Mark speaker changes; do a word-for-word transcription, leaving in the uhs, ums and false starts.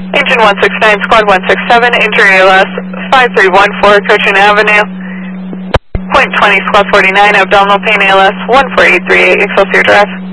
Speaker 1: Engine one six nine, Squad one six seven, injury A L S five three one four, Cochin Avenue. Point twenty, Squad forty-nine, abdominal pain A L S one four eight three eight, Excelsior Drive.